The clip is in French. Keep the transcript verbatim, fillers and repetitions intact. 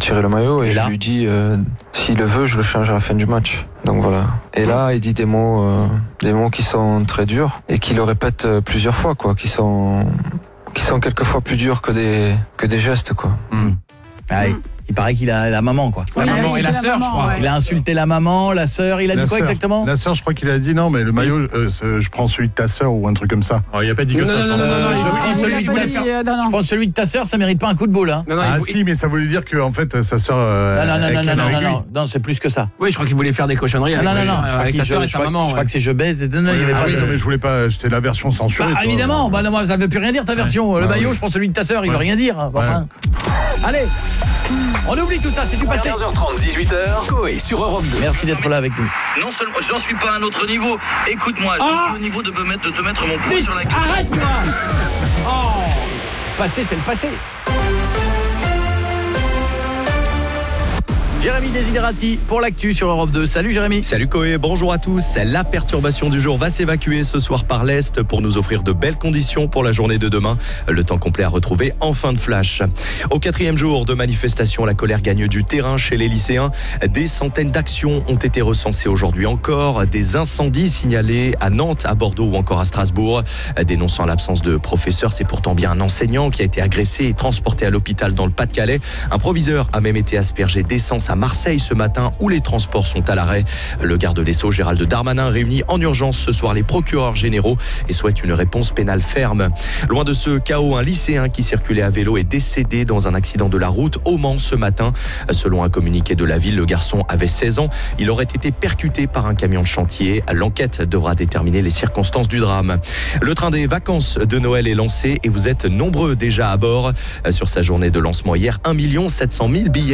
tirer le maillot et, et je là lui dis euh, s'il le veut, je le change à la fin du match. Donc voilà. Et là, il dit des mots, euh, des mots qui sont très durs et qu'il le répète plusieurs fois, quoi, qui sont, qui sont quelquefois plus durs que des, que des gestes, quoi. Mmh. Ah, mmh. Il paraît qu'il a la maman, quoi. La Ouais, maman et la sœur, je crois. Ouais. Il a insulté la maman, la sœur. Il a La dit quoi sœur. exactement? La sœur, je crois qu'il a dit non, mais le maillot, euh, je prends celui de ta sœur ou un truc comme ça. Oh, il a pas dit que Non, ça, non, je non, pense. non, non, Euh, il je voulait- prends il celui voulait de pas ta dire- sœur. euh, non, Je non. pense celui de ta sœur, ça mérite pas un coup de boule, hein. Non, non, Ah il- si, mais ça voulait dire que en fait sa sœur. Euh, Non, non, non, elle non, canne non, avec non, lui. non, non, c'est plus que ça. Oui, je crois qu'il voulait faire des cochonneries Non, avec non, sa non, sœur- non, je crois avec qu'il- sa sœur et je sa crois- maman. je crois ouais. que c'est je baise. et- Non, non, il y avait Ah pas oui, de- non, mais je voulais pas. J'étais la version censurée. Bah, toi. évidemment, bah, non, moi, ça ne veut plus rien dire ta version. Le Ah, maillot, oui. je prends celui de ta sœur, il veut rien dire. Enfin. Allez, on oublie tout ça, c'est du passé. quinze heures trente, dix-huit heures, Coé sur Europe deux. Merci d'être là avec nous. Non seulement j'en suis pas à un autre niveau, écoute-moi, Ah j'en suis au niveau de me mettre, de te mettre mon poing sur la gueule. Arrête-moi. Passé, c'est le passé. Jérémy Desiderati pour l'actu sur Europe deux. Salut Jérémy. Salut Coé, bonjour à tous. La perturbation du jour va s'évacuer ce soir par l'Est pour nous offrir de belles conditions pour la journée de demain. Le temps complet à retrouver en fin de flash. Au quatrième jour de manifestation, la colère gagne du terrain chez les lycéens. Des centaines d'actions ont été recensées aujourd'hui encore. Des incendies signalés à Nantes, à Bordeaux ou encore à Strasbourg. Dénonçant l'absence de professeurs, c'est pourtant bien un enseignant qui a été agressé et transporté à l'hôpital dans le Pas-de-Calais. Un proviseur a même été aspergé d'essence à Marseille ce matin où les transports sont à l'arrêt. Le garde des Sceaux, Gérald Darmanin, réunit en urgence ce soir les procureurs généraux et souhaite une réponse pénale ferme. Loin de ce chaos, un lycéen qui circulait à vélo est décédé dans un accident de la route au Mans ce matin. Selon un communiqué de la ville, le garçon avait seize ans. Il aurait été percuté par un camion de chantier. L'enquête devra déterminer les circonstances du drame. Le train des vacances de Noël est lancé et vous êtes nombreux déjà à bord. Sur sa journée de lancement hier, un million sept cent mille billets